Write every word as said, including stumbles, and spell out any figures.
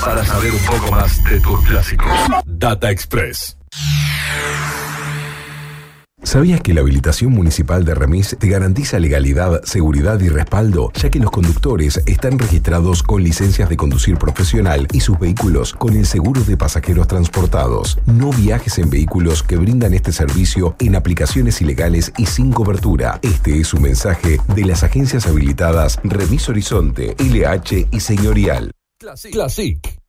para saber un poco más de tus clásicos. Data Express. ¿Sabías que la habilitación municipal de Remis te garantiza legalidad, seguridad y respaldo, ya que los conductores están registrados con licencias de conducir profesional y sus vehículos con el seguro de pasajeros transportados? No viajes en vehículos que brindan este servicio en aplicaciones ilegales y sin cobertura. Este es un mensaje de las agencias habilitadas Remis Horizonte, L H y Señorial. Classic. Classic.